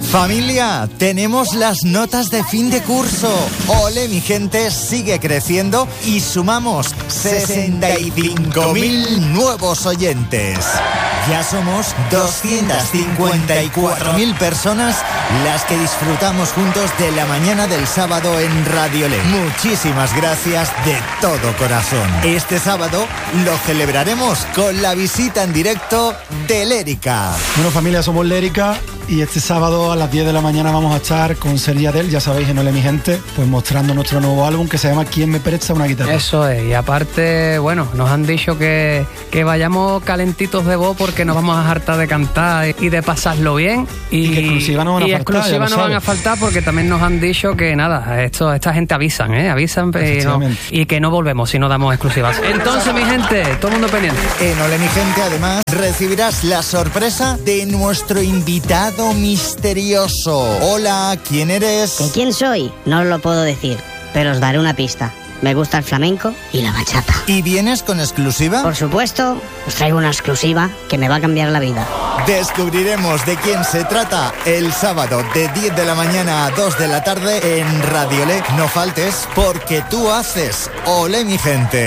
Familia, tenemos las notas de fin de curso. Ole, mi gente, sigue creciendo y sumamos 65.000 nuevos oyentes. Ya somos 254.000 personas las que disfrutamos juntos de la mañana del sábado en Radiolé. Muchísimas gracias de todo corazón. Este sábado lo celebraremos con la visita en directo de Lérica. Bueno, familia, somos Lérica y este sábado a las 10 de la mañana vamos a estar con Sería Del, ya sabéis, en Ole mi gente, pues mostrando nuestro nuevo álbum que se llama ¿Quién me presta una guitarra? Eso es, y aparte, bueno, nos han dicho que vayamos calentitos de voz porque nos vamos a hartar de cantar y de pasarlo bien. Y que exclusivas no van a faltar. Exclusivas no van a faltar porque también nos han dicho que nada, esta gente avisan y que no volvemos si no damos exclusivas. Entonces, mi gente, todo el mundo pendiente. En Ole mi gente, además, recibirás la sorpresa de nuestro invitado misterioso. Hola, ¿quién eres? ¿De quién soy? No os lo puedo decir, pero os daré una pista. Me gusta el flamenco y la bachata. ¿Y vienes con exclusiva? Por supuesto, os traigo una exclusiva que me va a cambiar la vida. Descubriremos de quién se trata el sábado de 10 de la mañana a 2 de la tarde en Radiolé. No faltes porque tú haces Ole mi gente.